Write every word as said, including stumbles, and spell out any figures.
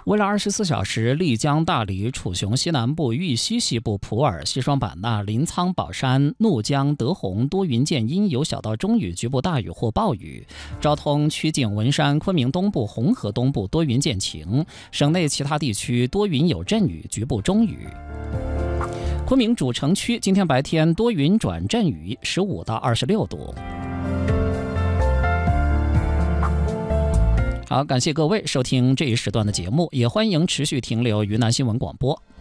未来二十四小时，丽江、大理、楚雄西南部、玉溪西部、普洱、西双版纳、临沧、宝山、怒江、德宏多云见阴，有小到中雨，局部大雨或暴雨。昭通、曲靖、文山、昆明东部、红河东部多云见晴，省内其他地区多云有阵雨，局部中雨。昆明主城区今天白天多云转阵雨，十五到二十六度。好，感谢各位收听这一时段的节目，也欢迎持续停留云南新闻广播。